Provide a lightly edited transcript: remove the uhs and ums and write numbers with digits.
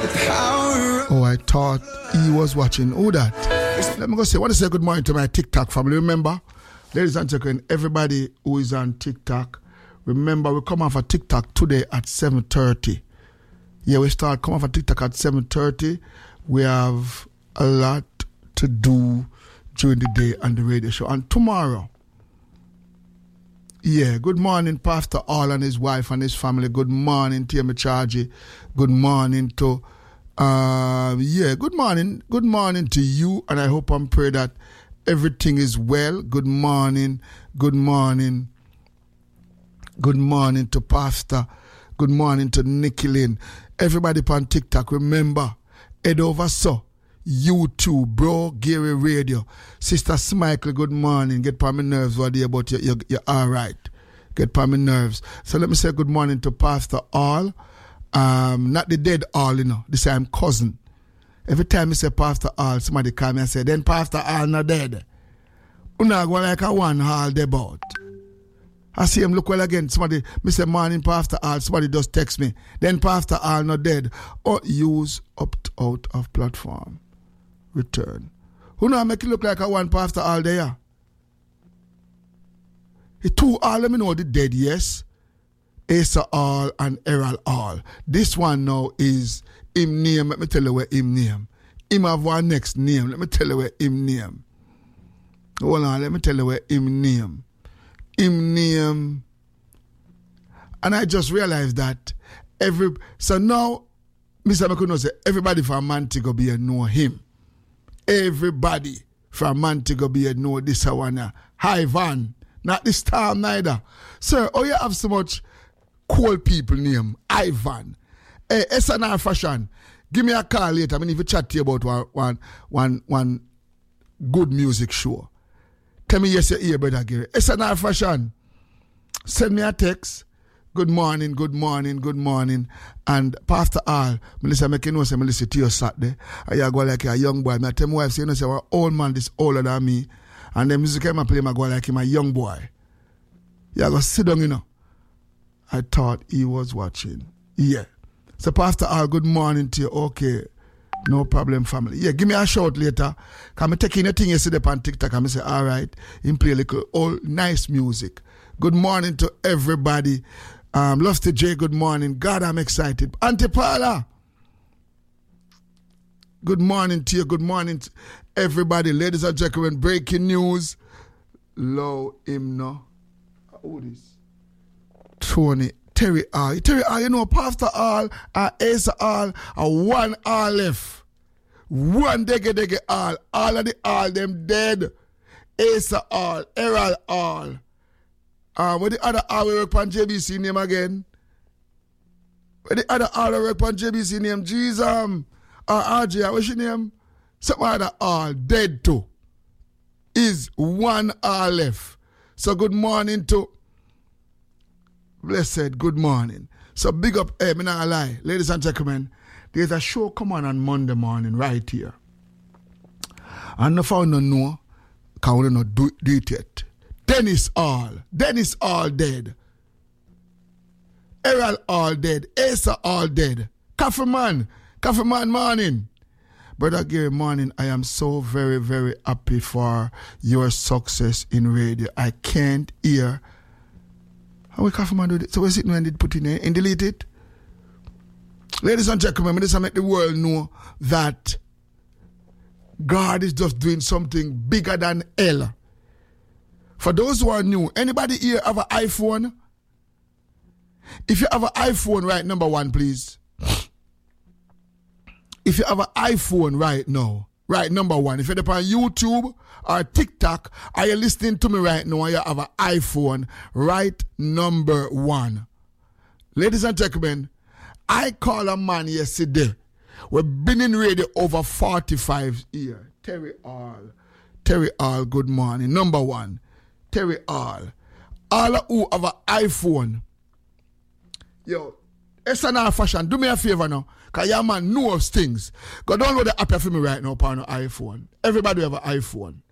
Oh, I thought he was watching. Who that? Let me go say, I want to say good morning to my TikTok family. Remember, ladies and gentlemen, everybody who is on TikTok, remember we come off a TikTok today at 7:30. Yeah, we start come off a TikTok at 7:30. We have a lot to do during the day on the radio show. And tomorrow, yeah, good morning, Pastor All and his wife and his family. Good morning, Tiemi Chargy. Good morning to, good morning. Good morning to you. And I hope and pray that everything is well. Good morning. Good morning. Good morning to Pastor. Good morning to Nikki Lynn. Everybody on TikTok, remember, head over so. YouTube, bro, Gary Radio. Sister Smichael, good morning. Get on my nerves what day, but you're all right. Get on my nerves. So let me say good morning to Pastor All. Not the dead All, you know. This I'm cousin. Every time I say Pastor All, somebody call me and say, then Pastor All not dead. You know, go like a one All they bought. I see him look well again. Somebody, me say morning Pastor All, somebody just text me. Then Pastor All not dead. Or use opt out of platform. Return. Who know make it look like a one Pastor All there? The two All, let me know the dead, yes. Asa All and Errol All. This one now is him name. Let me tell you where him name. Him have one next name. Let me tell you where him name. Hold on, let me tell you where him name. Him name. And I just realized that so now Mr. McCoy say everybody from Montego Bay know him. Everybody from Montego Bay know this one. Hi Van. Not this time neither. Sir, oh you have so much cool people name. Ivan. Hey, SNR Fashion. Give me a call later. I mean if you chat to you about one good music show. Tell me yes, you're here, brother Gary. SNR Fashion. Send me a text. Good morning, good morning, good morning. And Pastor All, Melissa, make you know, say, Melissa, to your Saturday. And you go like a young boy. I tell my wife, say, you know, say, an old man this older than me. And the music I play, I go like him, a young boy. You go sit down, you know. I thought he was watching. Yeah. So, Pastor All, good morning to you. Okay. No problem, family. Yeah, give me a shout later. Can I take in a thing yesterday on TikTok and I say, all right, him play a little old, nice music. Good morning to everybody. Lusty J, good morning. God, I'm excited. Auntie Paula, good morning to you. Good morning to everybody. Ladies and gentlemen, breaking news. Low hymno. Who is Tony? Terry All. Terry All, you know, Pastor All, Asa All, one All left. One dege All. All of the All, them dead. Asa All, Errol All. What the other All we work on JBC name again? What the other All we work on JBC name? Jesus. RJ, what's your name? Some other All, dead too. Is one All left. So good morning to blessed, good morning. So big up, me not lie. Ladies and gentlemen, there's a show come on Monday morning right here. And no found no know, can we not do it yet. Dennis All dead. Errol All dead. Asa All dead. Coffee man morning. Brother Gary, morning. I am so very, very happy for your success in radio. I can't hear. How will Coffee man do it? So where's it when they put in and delete it? Ladies and gentlemen, this will make the world know that God is just doing something bigger than hell. For those who are new, anybody here have an iPhone? If you have an iPhone, write number one, please. If you have an iPhone right now, write number one. If you're on YouTube or TikTok, are you listening to me right now and you have an iPhone, write number one. Ladies and gentlemen, I call a man yesterday. We've been in radio over 45 years. Terry All, good morning. Number one. Terry All who have an iPhone. Yo, SNR Fashion, do me a favor now. Because your man knows things. Go download the app for me right now upon an iPhone. Everybody have an iPhone.